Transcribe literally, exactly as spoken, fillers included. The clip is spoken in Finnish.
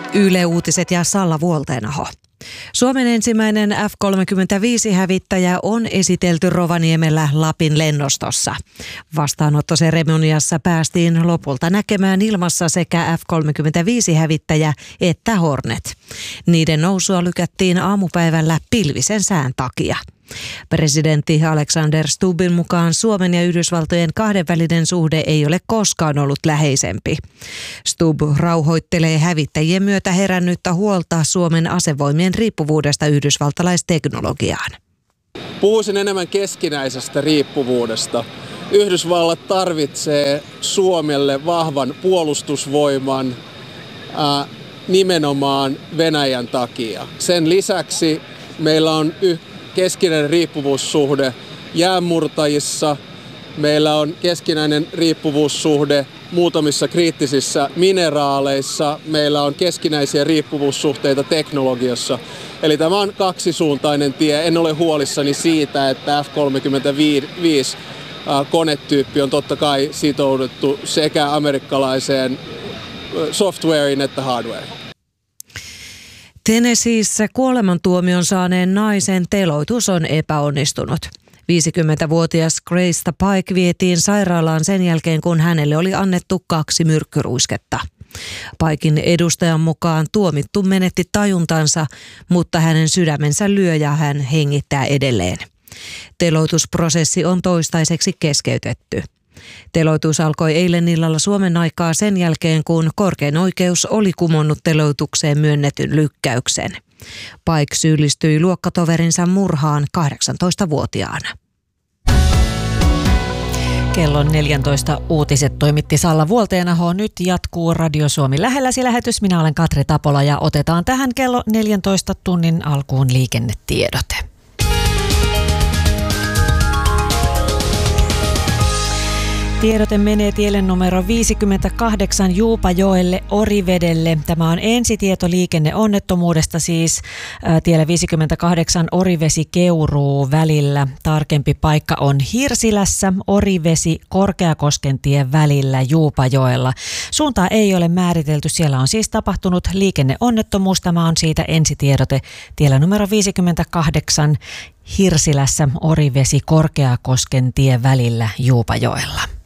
Yle Uutiset ja Salla Vuolteenaho. Suomen ensimmäinen F kolmekymmentäviisi-hävittäjä on esitelty Rovaniemellä Lapin lennostossa. Vastaanottoseremoniassa päästiin lopulta näkemään ilmassa sekä F kolmekymmentäviisi-hävittäjä että Hornet. Niiden nousua lykättiin aamupäivällä pilvisen sään takia. Presidentti Alexander Stubbin mukaan Suomen ja Yhdysvaltojen kahdenvälinen suhde ei ole koskaan ollut läheisempi. Stubb rauhoittelee hävittäjien myötä herännyttä huolta Suomen asevoimien riippuvuudesta yhdysvaltalaisteknologiaan. Puhuisin enemmän keskinäisestä riippuvuudesta. Yhdysvallat tarvitsee Suomelle vahvan puolustusvoiman ää, nimenomaan Venäjän takia. Sen lisäksi meillä on yh- keskinäinen riippuvuussuhde jäänmurtajissa. Meillä on keskinäinen riippuvuussuhde muutamissa kriittisissä mineraaleissa. Meillä on keskinäisiä riippuvuussuhteita teknologiassa. Eli tämä on kaksisuuntainen tie. En ole huolissani siitä, että F kolmekymmentäviisi konetyyppi on totta kai sitouduttu sekä amerikkalaiseen softwareen että hardwareen. Tennesseeissä kuolemantuomion saaneen naisen teloitus on epäonnistunut. viisikymmentävuotias Graysta Pike vietiin sairaalaan sen jälkeen, kun hänelle oli annettu kaksi myrkkyruisketta. Piken edustajan mukaan tuomittu menetti tajuntansa, mutta hänen sydämensä lyö ja hän hengittää edelleen. Teloitusprosessi on toistaiseksi keskeytetty. Teloitus alkoi eilen illalla Suomen aikaa sen jälkeen, kun korkein oikeus oli kumonnut teloitukseen myönnetyn lykkäyksen. Pike syyllistyi luokkatoverinsa murhaan kahdeksantoistavuotiaana. Kello neljätoista uutiset toimitti Salla Vuolteenaho. Nyt jatkuu Radio Suomi lähelläsi lähetys. Minä olen Katri Tapola ja otetaan tähän kello neljäntoista tunnin alkuun liikennetiedote. Tiedote menee tielle numero viisikymmentäkahdeksan Juupajoelle Orivedelle. Tämä on ensitieto liikenneonnettomuudesta siis ää, tiellä viisikymmentäkahdeksan Orivesi-Keuruu välillä. Tarkempi paikka on Hirsilässä, Orivesi Korkeakoskentien välillä Juupajoella. Suuntaa ei ole määritelty. Siellä on siis tapahtunut liikenneonnettomuus. Tämä on siitä ensitiedote tiellä numero viisikymmentäkahdeksan Hirsilässä, Orivesi Korkeakoskentien välillä Juupajoella.